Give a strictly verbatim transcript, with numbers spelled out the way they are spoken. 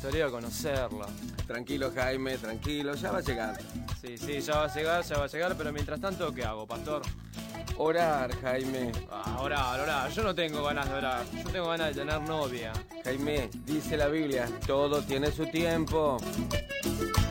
gustaría conocerla. Tranquilo, Jaime, tranquilo, ya va a llegar. Sí, sí, ya va a llegar, ya va a llegar, pero mientras tanto, ¿qué hago, pastor? Orar, Jaime. Ah, orar, orar. Yo no tengo ganas de orar. Yo tengo ganas de tener novia. Jaime, dice la Biblia, todo tiene su tiempo.